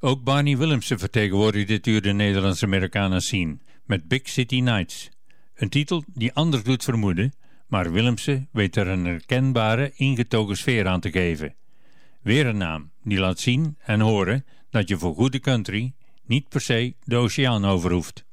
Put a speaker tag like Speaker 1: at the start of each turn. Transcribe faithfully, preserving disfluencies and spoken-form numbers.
Speaker 1: Ook Barney Willemsen vertegenwoordigt dit uur de Nederlandse-Americana scene met Big City Nights. Een titel die anders doet vermoeden, maar Willemsen weet er een herkenbare, ingetogen sfeer aan te geven. Weer een naam die laat zien en horen dat je voor goede country niet per se de oceaan over hoeft.